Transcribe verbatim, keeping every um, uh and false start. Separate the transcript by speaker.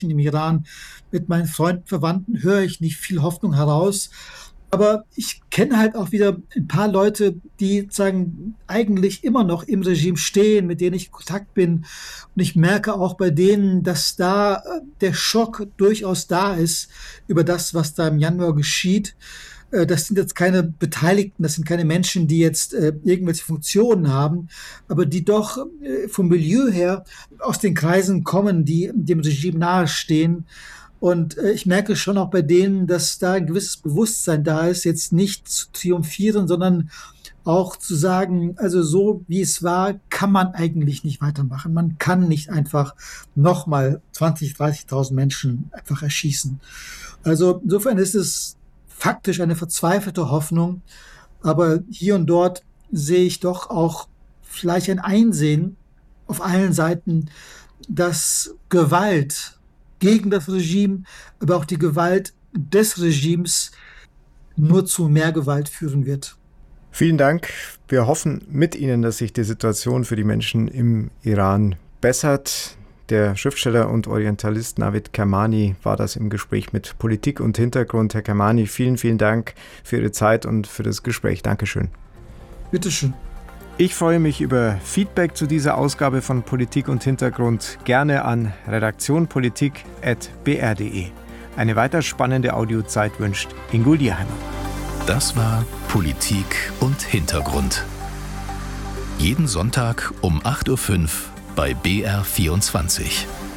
Speaker 1: im Iran. Mit meinen Freunden, Verwandten höre ich nicht viel Hoffnung heraus. Aber ich kenne halt auch wieder ein paar Leute, die sagen, eigentlich immer noch im Regime stehen, mit denen ich in Kontakt bin. Und ich merke auch bei denen, dass da äh, der Schock durchaus da ist über das, was da im Januar geschieht. Äh, Das sind jetzt keine Beteiligten, das sind keine Menschen, die jetzt äh, irgendwelche Funktionen haben, aber die doch äh, vom Milieu her aus den Kreisen kommen, die dem Regime nahestehen. Und äh, ich merke schon auch bei denen, dass da ein gewisses Bewusstsein da ist, jetzt nicht zu triumphieren, sondern auch zu sagen, also so wie es war, kann man eigentlich nicht weitermachen. Man kann nicht einfach nochmal zwanzig, dreißigtausend Menschen einfach erschießen. Also insofern ist es faktisch eine verzweifelte Hoffnung, aber hier und dort sehe ich doch auch vielleicht ein Einsehen auf allen Seiten, dass Gewalt gegen das Regime, aber auch die Gewalt des Regimes nur zu mehr Gewalt führen wird.
Speaker 2: Vielen Dank. Wir hoffen mit Ihnen, dass sich die Situation für die Menschen im Iran bessert. Der Schriftsteller und Orientalist Navid Kermani war das im Gespräch mit Politik und Hintergrund. Herr Kermani, vielen, vielen Dank für Ihre Zeit und für das Gespräch. Dankeschön.
Speaker 1: Bitteschön.
Speaker 2: Ich freue mich über Feedback zu dieser Ausgabe von Politik und Hintergrund. Gerne an redaktionpolitik at b r punkt d e. Eine weiter spannende Audiozeit wünscht Ingo Lierheimer.
Speaker 3: Das war Politik und Hintergrund. Jeden Sonntag um acht Uhr fünf bei B R vierundzwanzig.